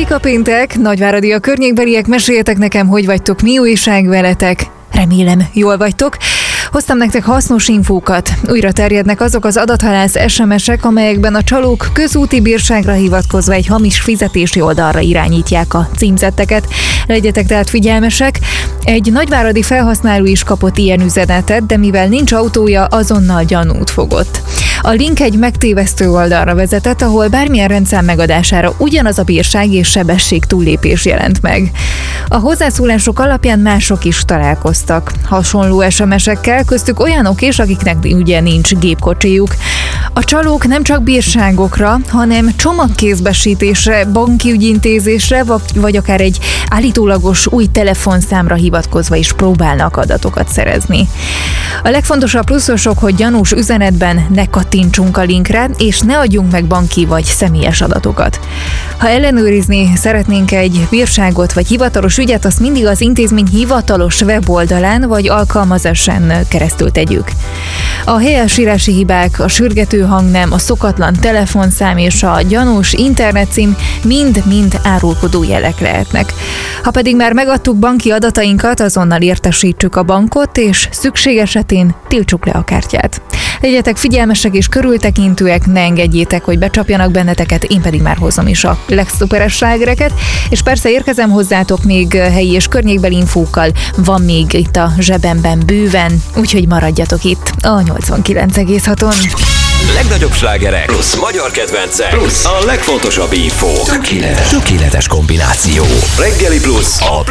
Telik a péntek, Nagyváradi a környékbeliek, meséljetek nekem, hogy vagytok, mi újság veletek. Remélem, jól vagytok. Hoztam nektek hasznos infókat. Újra terjednek azok az adathalász SMS-ek, amelyekben a csalók közúti bírságra hivatkozva egy hamis fizetési oldalra irányítják a címzetteket. Legyetek tehát figyelmesek. Egy nagyváradi felhasználó is kapott ilyen üzenetet, de mivel nincs autója, azonnal gyanút fogott. A link egy megtévesztő oldalra vezetett, ahol bármilyen rendszám megadására ugyanaz a bírság és sebesség túllépés jelent meg. A hozzászólások alapján mások is találkoztak hasonló SMS-ekkel, köztük olyanok is, akiknek ugye nincs gépkocsijuk. A csalók nem csak bírságokra, hanem csomagkézbesítésre, banki ügyintézésre, vagy akár egy állítólagos új telefonszámra hivatkozva is próbálnak adatokat szerezni. A legfontosabb pluszosok, hogy gyanús üzenetben ne kattintsunk a linkre, és ne adjunk meg banki vagy személyes adatokat. Ha ellenőrizni szeretnénk egy bírságot vagy hivatalos ügyet, azt mindig az intézmény hivatalos weboldalán vagy alkalmazásán keresztül tegyük. A helyesírási hibák, a sürgető hangnem, a szokatlan telefonszám és a gyanús internetcím mind-mind árulkodó jelek lehetnek. Ha pedig már megadtuk banki adatainkat, azonnal értesítsük a bankot, és szükség esetén tiltsuk le a kártyát. Legyetek figyelmesek és körültekintőek, ne engedjétek, hogy becsapjanak benneteket, én pedig már hozom is a legszuperes slágereket, és persze érkezem hozzátok még helyi és környékbeli infókkal, van még itt a zsebemben bőven, úgyhogy maradjatok itt a 89,6-on. Legnagyobb slágerek plusz magyar kedvencek plusz a legfontosabb info. Tökéletes kombináció. Reggeli plusz a